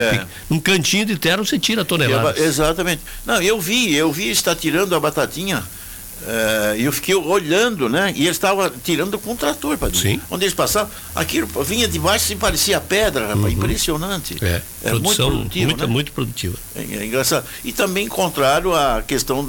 Num cantinho de terra você tira toneladas. Exatamente. Não, eu vi estar tirando a batatinha, e eu fiquei olhando, né? E eles estavam tirando com um trator, Padilha. Sim. Onde eles passavam, aquilo vinha de baixo e parecia pedra, rapaz, impressionante. Produção muito produtivo, né? Muito produtiva. É engraçado. E também encontraram a questão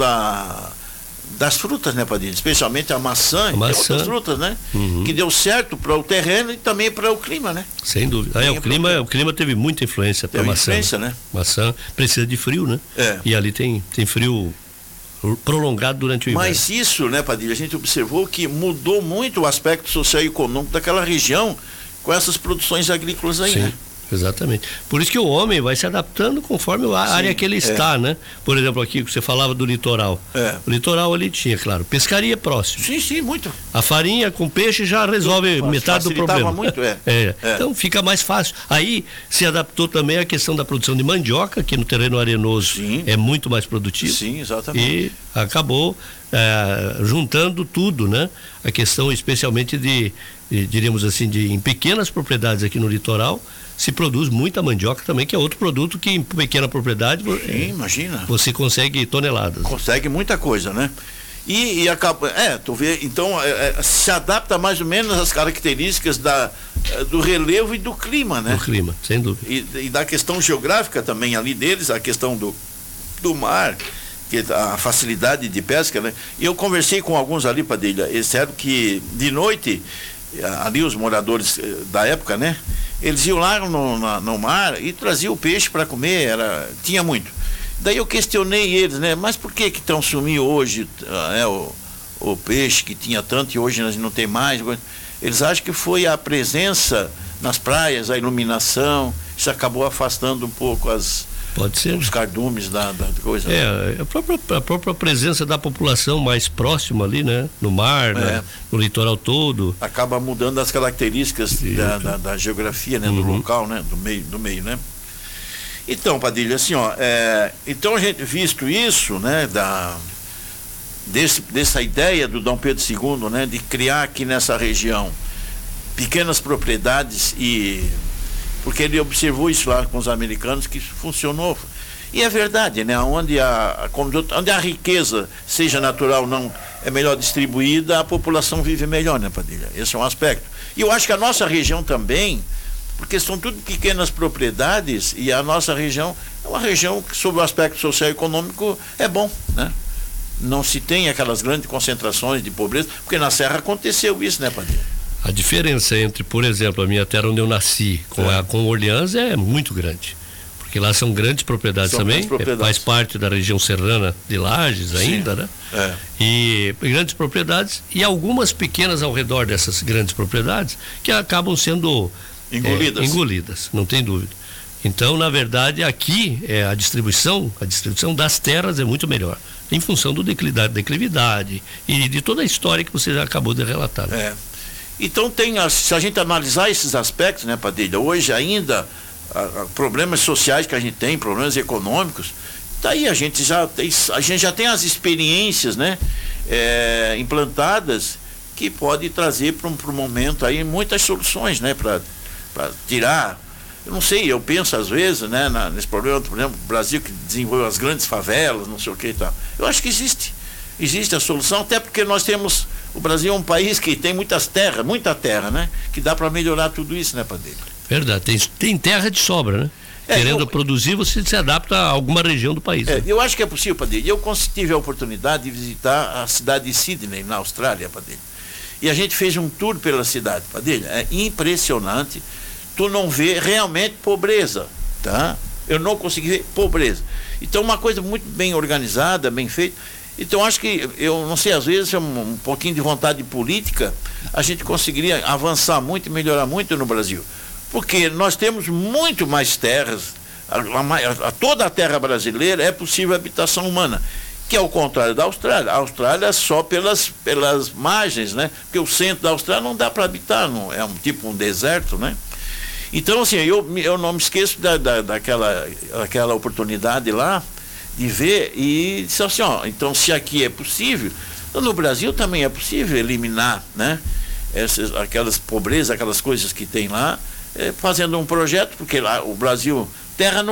das frutas, né, Padilha? Especialmente a maçã e outras frutas, né? Que deu certo para o terreno e também para o clima, né? Sem dúvida. O clima teve muita influência para a maçã. Influência, né? Maçã precisa de frio, né? E ali tem frio prolongado durante o inverno. Mas isso, né, Padilha, a gente observou que mudou muito o aspecto social e econômico daquela região com essas produções agrícolas aí, né? Exatamente. Por isso que o homem vai se adaptando conforme a área que ele está, né? Por exemplo, aqui você falava do litoral. O litoral ali tinha, claro, pescaria próximo. Sim, muito. A farinha com peixe já resolve metade do problema. Muito, Então fica mais fácil. Aí se adaptou também a questão da produção de mandioca, que no terreno arenoso é muito mais produtivo. Sim, exatamente. E acabou juntando tudo, né? A questão especialmente diríamos assim, em pequenas propriedades aqui no litoral, se produz muita mandioca também, que é outro produto que em pequena propriedade imagina. Você consegue toneladas. Consegue muita coisa, né? E acaba, tu vê, então se adapta mais ou menos às características do relevo e do clima, né? Do clima, sem dúvida. E da questão geográfica também ali deles, a questão do mar, a facilidade de pesca, né? E eu conversei com alguns ali, Padilha, eles disseram que de noite, ali os moradores da época, né? Eles iam lá no mar e traziam o peixe para comer, tinha muito. Daí eu questionei eles, né? Mas por que estão sumindo hoje o peixe que tinha tanto e hoje nós não tem mais? Eles acham que foi a presença nas praias, a iluminação, isso acabou afastando um pouco Pode ser. Os cardumes da coisa. A própria presença da população mais próxima ali, né? No mar, no litoral todo. Acaba mudando as características da geografia, né? Do local, né? Do meio, né? Então, Padilha, assim, então a gente visto isso, né? Dessa ideia do Dom Pedro II, né? De criar aqui nessa região pequenas propriedades porque ele observou isso lá com os americanos, que isso funcionou. E é verdade, né? Onde a riqueza, seja natural ou não, é melhor distribuída, a população vive melhor, né, Padilha? Esse é um aspecto. E eu acho que a nossa região também, porque são tudo pequenas propriedades, e a nossa região é uma região que, sob o aspecto social e econômico, é bom, né? Não se tem aquelas grandes concentrações de pobreza, porque na Serra aconteceu isso, né, Padilha? A diferença entre, por exemplo, a minha terra onde eu nasci com Orleans é muito grande. Porque lá são grandes propriedades também, faz parte da região serrana de Lages ainda, né? E grandes propriedades e algumas pequenas ao redor dessas grandes propriedades que acabam sendo engolidas, não tem dúvida. Então, na verdade, aqui a distribuição das terras é muito melhor, em função da declividade e de toda a história que você já acabou de relatar. Então se a gente analisar esses aspectos, né, Padilha, hoje ainda problemas sociais que a gente tem, problemas econômicos, daí a gente já tem as experiências, né, implantadas, que pode trazer para um momento aí muitas soluções, né, para tirar. Eu não sei, eu penso às vezes, né, nesse problema, por exemplo, o Brasil que desenvolveu as grandes favelas, não sei o que e tal. Eu acho que existe a solução, até porque o Brasil é um país que tem muita terra, né? Que dá para melhorar tudo isso, né, Padilha? Verdade, tem terra de sobra, né? Querendo produzir, você se adapta a alguma região do país. Né? Eu acho que é possível, Padilha. Eu tive a oportunidade de visitar a cidade de Sydney, na Austrália, Padilha. E a gente fez um tour pela cidade, Padilha. É impressionante. Tu não vê realmente pobreza, tá? Eu não consegui ver pobreza. Então, uma coisa muito bem organizada, bem feita. Então, acho que, eu não sei, às vezes, um pouquinho de vontade política, a gente conseguiria avançar muito e melhorar muito no Brasil. Porque nós temos muito mais terras, toda a terra brasileira é possível habitação humana, que é o contrário da Austrália. A Austrália é só pelas margens, né? Porque o centro da Austrália não dá para habitar, não, é um deserto, né? Então, assim, eu não me esqueço daquela oportunidade lá, de ver e disse assim, então se aqui é possível, no Brasil também é possível eliminar, né? Aquelas pobrezas, aquelas coisas que tem lá, fazendo um projeto, porque lá o Brasil terra